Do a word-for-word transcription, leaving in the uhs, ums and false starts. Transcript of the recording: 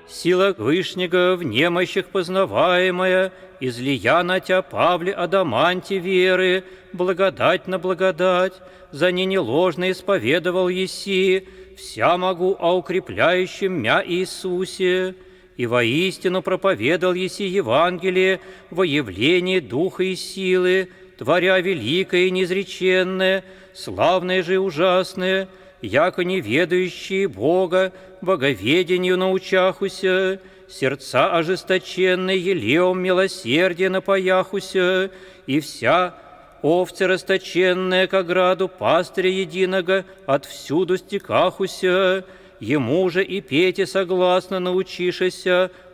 Сила Вышнего в немощах познаваемая, излия на тя, Павле, адаманте веры, благодать на благодать, за ныне ложно исповедовал еси, вся могу о укрепляющем мя Иисусе, и воистину проповедал еси Евангелие во явлении Духа и силы, творя великое и неизреченное, славное же и ужасное, яко неведающие Бога, боговедению научахуся, сердца ожесточенные елеом милосердия напояхуся, и вся овцы расточенная к ограду пастыря единого отвсюду стекахуся, ему же и пете согласно научишися,